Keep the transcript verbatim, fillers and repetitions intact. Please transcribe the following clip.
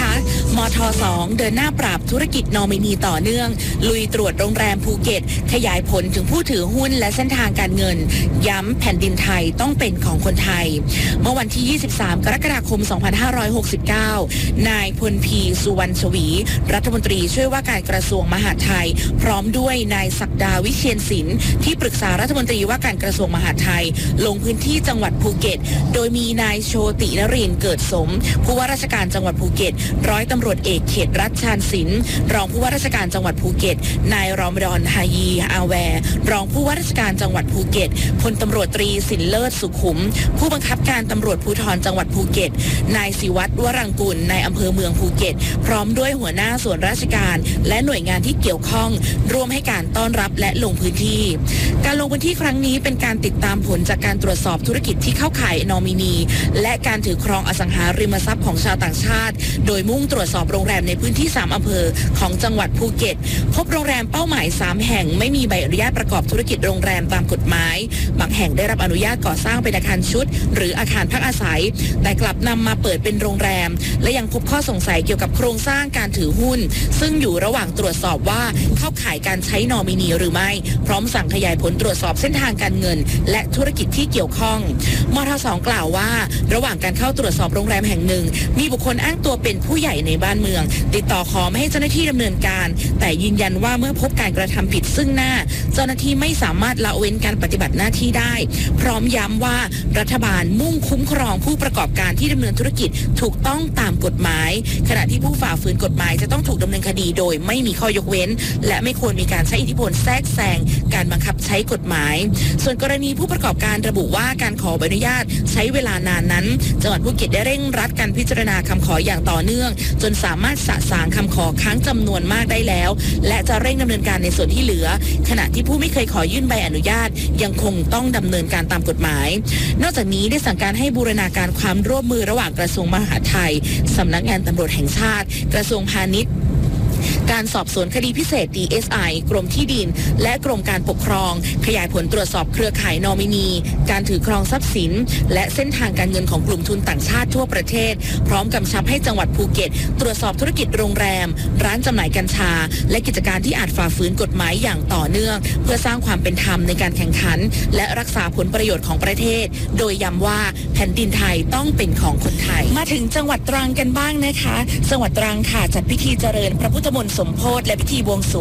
นะคะมทสองเดินหน้าปราบธุรกิจนอมินีต่อเนื่องลุยตรวจโรงแรมภูเก็ตขยายผลถึงผู้ถือหุ้นและเส้นทางการเงินย้ำแผ่นดินไทยต้องเป็นของคนไทยเมื่อวันที่ยี่สิบสามกรกฎาคมสองพันห้าร้อยหกสิบเก้านายพลพีสุวรรณชวีรัฐมนตรีช่วยว่าการกระทรวงมหาดไทยพร้อมด้วยนายศักดาวิเชียรศิลป์ที่ปรึกษารัฐมนตรีว่าการกระทรวงมหาดไทยลงพื้นที่จังหวัดภูเก็ตโดยมีนายโชตินรินทร์เกิดสมผู้ว่าราชการจังหวัดภูเก็ตร้อยตำรวจเอกเขตรัฐชาญศิลป์รองผู้ว่าราชการจังหวัดภูเก็ตนายรอมฎอนฮายีอาแวร์รองผู้ว่าราชการจังหวัดภูเก็ตพลตำรวจตรีสินเลิศสุขุมผู้บังคับการตำรวจภูธรจังหวัดภูเก็ตนายศิวัตรวรังกุลนายอำเภอเมืองภูเก็ตพร้อมด้วยหัวหน้าส่วนราชการและหน่วยงานที่เกี่ยวข้องร่วมให้การต้อนรับและลงพื้นที่การลงพื้นที่ครั้งนี้เป็นการติดตามผลจากการตรวจสอบธุรกิจที่เข้าข่ายนอมินีและการถือครองอสังหาริมทรัพย์ของชาวต่างชาติโดยมุ่งตรวจสอบโรงแรมในพื้นที่สามอำเภอของจังหวัดภูเก็ตพบโรงแรมเป้าหมายสามแห่งไม่มีใบอนุญาตประกอบธุรกิจโรงแรมตามกฎหมายบางแห่งได้รับอนุญาตก่อสร้างเป็นอาคารชุดหรืออาคารพักอาศัยแต่กลับนำมาเปิดเป็นโรงแรมและยังพบข้อสงสัยเกี่ยวกับโครงสร้างการถือหุ้นซึ่งอยู่ระหว่างตรวจสอบว่าเข้าข่ายการใช้นอมินีหรือไม่พร้อมสั่งขยายผลตรวจสอบเส้นทางการเงินและธุรกิจที่เกี่ยวข้องมทสองกล่าวว่าระหว่างการเข้าตรวจสอบโรงแรมแห่งหนึ่งมีบุคคลอ้างตัวเป็นผู้ใหญ่ในบ้านเมืองติดต่อขอไม่ให้เจ้าหน้าที่ดำเนินการแต่ยืนยันว่าเมื่อพบการกระทำผิดซึ่งหน้าเจ้าหน้าที่ไม่สามารถละเว้นการปฏิบัติหน้าที่ได้พร้อมย้ำว่ารัฐบาลมุ่งคุ้มครองผู้ประกอบการที่ดำเนินธุรกิจถูกต้องตามกฎหมายขณะที่ผู้ฝ่าฝืนกฎหมายจะต้องถูกดำเนินคดีโดยไม่มีข้อยกเว้นและไม่ควรมีการใช้อิทธิพลแทรกแซงการบังคับใช้กฎหมายส่วนกรณีผู้ประกอบการระบุว่าการขอใบอนุญาตใช้เวลานานนั้นจังหวัดภูเก็ตได้เร่งรัดการพิจารณาคำขออย่างต่อเนื่องจนสามารถสะสางคำขอค้างจำนวนมากได้แล้วและจะเร่งดำเนินการในส่วนที่เหลือขณะที่ผู้ไม่เคยขอยื่นใบอนุญาตยังคงต้องดำเนินการตามกฎหมายนอกจากนี้ได้สั่งการให้บูรณาการความร่วมมือระหว่างกระทรวงมหาดไทยสำนักงานตำรวจแห่งชาติกระทรวงพาณิชย์การสอบสวนคดีพิเศษ ดี เอส ไอ กรมที่ดินและกรมการปกครองขยายผลตรวจสอบเครือข่ายนอมินีการถือครองทรัพย์สินและเส้นทางการเงินของกลุ่มทุนต่างชาติทั่วประเทศพร้อมกำชับให้จังหวัดภูเก็ตตรวจสอบธุรกิจโรงแรมร้านจำหน่ายกัญชาและกิจการที่อาจฝ่าฝืนกฎหมายอย่างต่อเนื่องเพื่อสร้างความเป็นธรรมในการแข่งขันและรักษาผลประโยชน์ของประเทศโดยย้ำว่าแผ่นดินไทยต้องเป็นของคนไทยมาถึงจังหวัดตรังกันบ้างนะคะจังหวัดตรังค่ะจัดพิธีเจริญพระพุทธมนต์สมโภชและพิธีบวงสรวง